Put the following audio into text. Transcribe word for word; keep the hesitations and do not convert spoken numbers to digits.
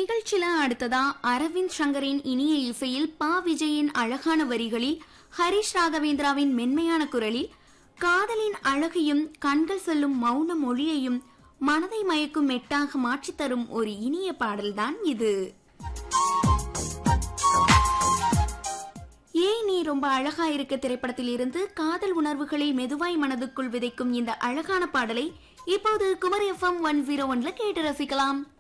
நிகழ்ச்சியில அடுத்ததா அரவிந்த் சங்கரின் இனிய இசையில் பா விஜயின் அழகான வரிகளில் ஹரிஷ் ராகவேந்திராவின் மென்மையான குரலில் காதலின் அழகையும் கண்கள் சொல்லும் மௌன மொழியையும் மனதை மயக்கும் மெட்டாக மாற்றித் தரும் ஒரு இனிய பாடல்தான் இது. ஏன் நீ ரொம்ப அழகா இருக்க திரைப்படத்தில் இருந்து காதல் உணர்வுகளை மெதுவாய் மனதுக்குள் விதைக்கும் இந்த அழகான பாடலை இப்போது குமரி எஃப்எம் ஒன் ஜீரோ ஒன்ல கேட்டு ரசிக்கலாம்.